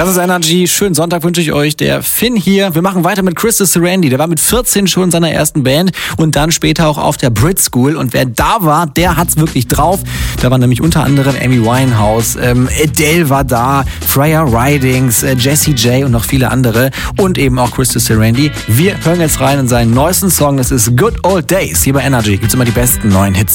Das ist Energy. Schönen Sonntag wünsche ich euch. Der Finn hier. Wir machen weiter mit Christus Sarandi. Der war mit 14 schon in seiner ersten Band und dann später auch auf der Brit School. Und wer da war, der hat's wirklich drauf. Da war nämlich unter anderem Amy Winehouse, Adele war da, Freya Ridings, Jessie J und noch viele andere. Und eben auch Christus Sarandi. Wir hören jetzt rein in seinen neuesten Song. Es ist Good Old Days. Hier bei Energy gibt's immer die besten neuen Hits.